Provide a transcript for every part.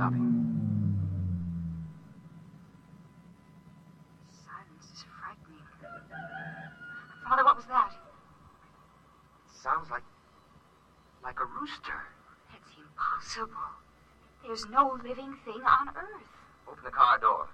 stopping. Silence is frightening. Father, what was that? It sounds like a rooster. It's impossible. There's no living thing on Earth. Open the car door.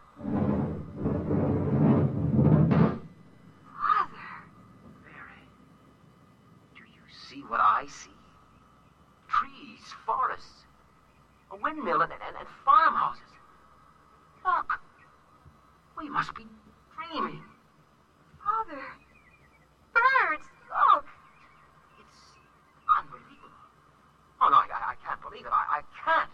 Father. Mary, do you see what I see? Trees, forests, a windmill, and farmhouses. Look, we must be dreaming. Father. Birds, look. It's unbelievable. Oh, no, I can't believe it. I can't.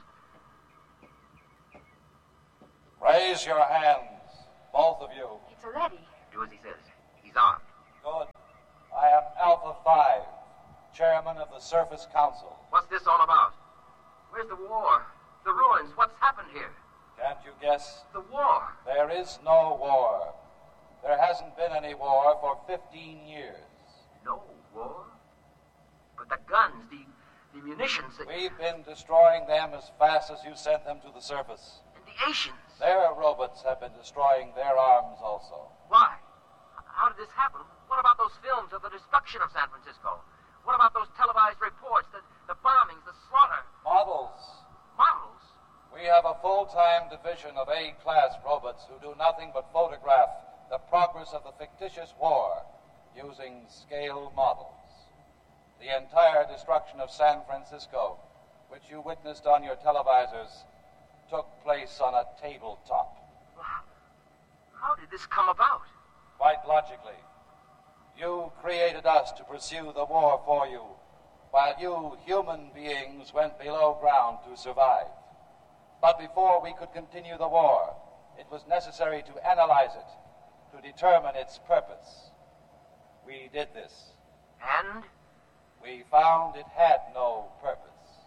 Raise your hands, both of you. It's a leady. Do as he says. He's armed. Good. I am Alpha 5, chairman of the Surface Council. What's this all about? Where's the war? The ruins? What's happened here? Can't you guess? The war. There is no war. There hasn't been any war for 15 years. No war? But the guns, the munitions... We've been destroying them as fast as you sent them to the surface. And the Asians. Their robots have been destroying their arms also. Why? How did this happen? What about those films of the destruction of San Francisco? What about those televised reports, the bombings, the slaughter? Models. Models? We have a full-time division of A-class robots who do nothing but photograph the progress of the fictitious war using scale models. The entire destruction of San Francisco, which you witnessed on your televisors, took place on a tabletop. Well, how did this come about? Quite logically. You created us to pursue the war for you, while you, human beings, went below ground to survive. But before we could continue the war, it was necessary to analyze it, to determine its purpose. We did this. And? We found it had no purpose.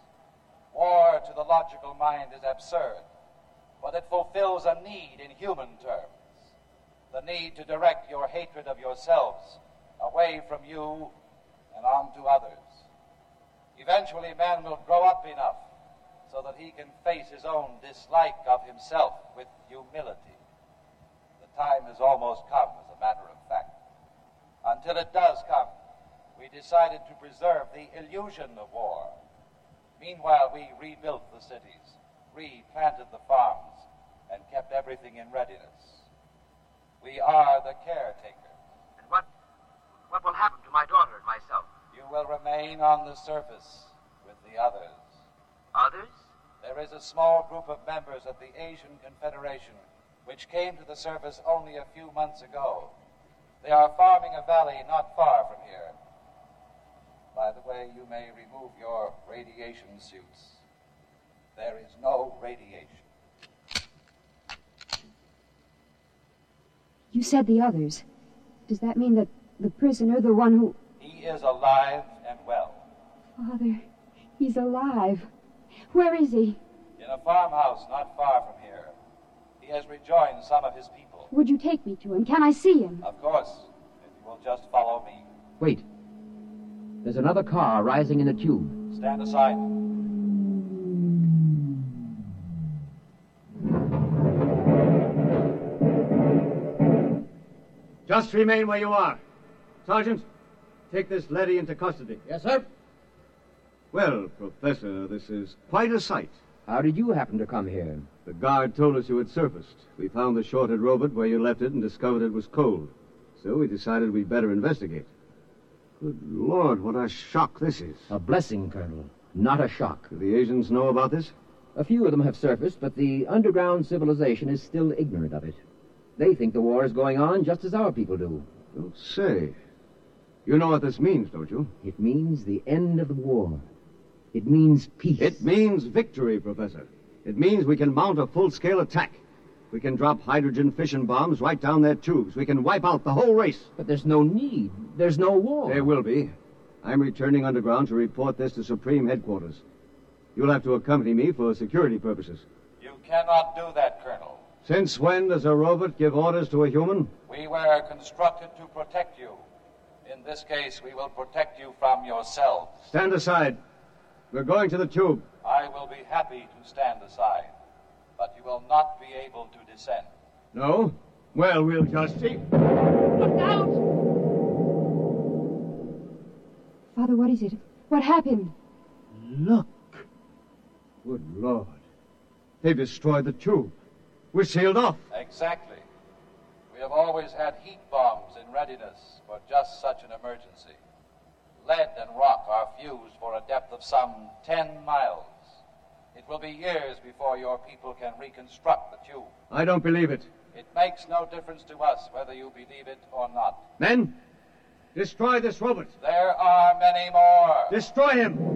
War, to the logical mind, is absurd, but it fulfills a need in human terms. The need to direct your hatred of yourselves away from you and on to others. Eventually, man will grow up enough so that he can face his own dislike of himself with humility. The time has almost come, as a matter of fact. Until it does come, we decided to preserve the illusion of war. Meanwhile, we rebuilt the cities, replanted the farms, and kept everything in readiness. We are the caretakers. And what will happen to my daughter and myself? You will remain on the surface with the others. Others? There is a small group of members of the Asian Confederation which came to the surface only a few months ago. They are farming a valley not far from here. By the way, you may remove your radiation suits. There is no radiation. You said the others. Does that mean that the prisoner, the one who... He is alive and well. Father, he's alive. Where is he? In a farmhouse not far from here. He has rejoined some of his people. Would you take me to him? Can I see him? Of course, if you will just follow me. Wait. There's another car rising in the tube. Stand aside. Just remain where you are. Sergeant, take this leady into custody. Yes, sir. Well, Professor, this is quite a sight. How did you happen to come here? The guard told us you had surfaced. We found the shorted robot where you left it and discovered it was cold. So we decided we'd better investigate. Good Lord, what a shock this is. A blessing, Colonel, not a shock. Do the Asians know about this? A few of them have surfaced, but the underground civilization is still ignorant of it. They think the war is going on just as our people do. Don't say. You know what this means, don't you? It means the end of the war. It means peace. It means victory, Professor. It means we can mount a full-scale attack. We can drop hydrogen fission bombs right down their tubes. We can wipe out the whole race. But there's no need. There's no war. There will be. I'm returning underground to report this to Supreme Headquarters. You'll have to accompany me for security purposes. You cannot do that, Colonel. Since when does a robot give orders to a human? We were constructed to protect you. In this case, we will protect you from yourselves. Stand aside. We're going to the tube. I will be happy to stand aside. but you will not be able to descend. No? Well, we'll just see. Look out! Father, what is it? What happened? Look. Good Lord. They've destroyed the tube. We're sealed off. Exactly. We have always had heat bombs in readiness for just such an emergency. Lead and rock are fused for a depth of some 10 miles. It will be years before your people can reconstruct the tube. I don't believe it. It makes no difference to us whether you believe it or not. Men, destroy this robot. There are many more. Destroy him.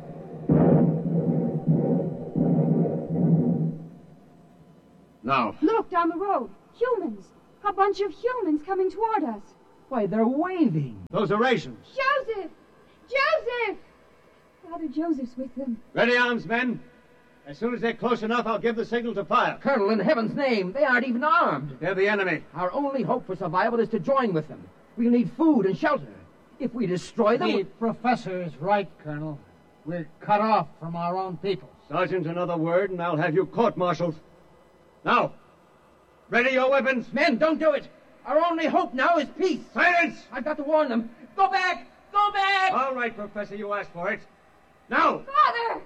Now. Look, down the road. Humans. A bunch of humans coming toward us. Why, they're waving. Those are rations. Joseph! Joseph! Father Joseph's with them. Ready arms, men. As soon as they're close enough, I'll give the signal to fire. Colonel, in heaven's name, they aren't even armed. They're the enemy. Our only hope for survival is to join with them. We'll need food and shelter. If we destroy them... The professor is right, Colonel. We're cut off from our own people. Sergeant, another word, and I'll have you court-martialed. Now, ready your weapons. Men, don't do it. Our only hope now is peace. Silence! I've got to warn them. Go back! Go back! All right, Professor, you asked for it. Now! Father!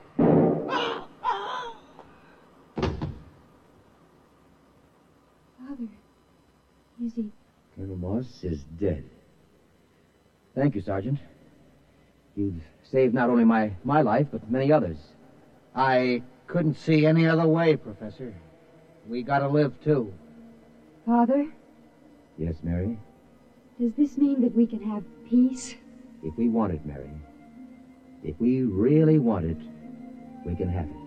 Father, is he... Colonel Moss is dead. Thank you, Sergeant. You've saved not only my life, but many others. I couldn't see any other way, Professor. We gotta live, too. Father, Yes, Mary? does this mean that we can have peace? If we want it, Mary. If we really want it, we can have it.